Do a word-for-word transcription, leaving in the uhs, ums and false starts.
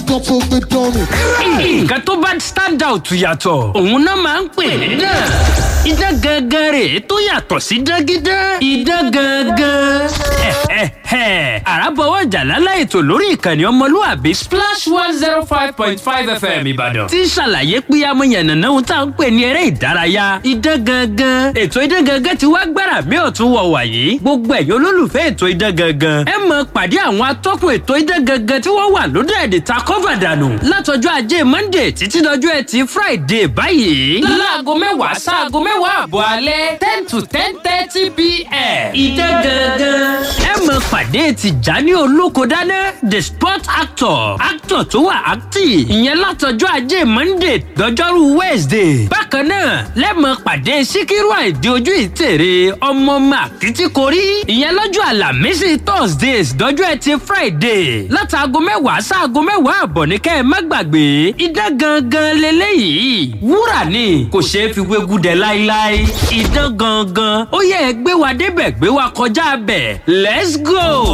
up for the dummy. nǹkan tó bá stand out yàtọ̀ òun náà máa ń pè ní dán idán gangan rè tó yàtọ̀ sí dágídán idán gangan. àràbọ̀wọ̀ jàlálà ètò lórí ìkànnì ọmọlúwàbí splash one zero five point five fm ìbàdàn tí ń ṣàlàyé pé amóyànnà náà tá à ń pè ní eré ìdárayá idán gangan. ètò idán gangan ti wá gbára mi ò tún wọ̀ wàyí gbogbo ẹ̀yin olólùfẹ́ ètò idán gangan ẹ mọ̀ pàdé àwọn atọ́kùn ètò idán gangan tí wọ́n wà lóde èdè ta kọ́fà dànù látọjọ́ ajé monday títí dọjọ́ ẹtì friday báyìí. láago mẹ́wàá sáago mẹ́wàá àbọ̀ alẹ́ ten to ten thirty pm. idán gangan. ẹ mọ̀ pàdé Tìjání Olókodáná the sport actor actor tó wà active ìyẹn látọjọ́ ajé monday dọjọ́rú wednesday. bákan náà lẹ́mọ̀ pàdé síkírù àìdí ojú ìtèrè ọmọ màkìtìkórí ìyẹn lọ́jọ́ àlàmísì thursdays dọjọ́ ẹtì friday látàgọ́ mẹ́wàá sáago mẹ́wàá àbọ̀ ní kẹ́ ẹ má gbàgbé idán gangan leléyìí wúrà ni kò ṣeé fi wégúdẹ láíláí idán gangan ó yẹ ẹ gbé wa débẹ̀ gbé wa kọjá bẹ̀ let's go.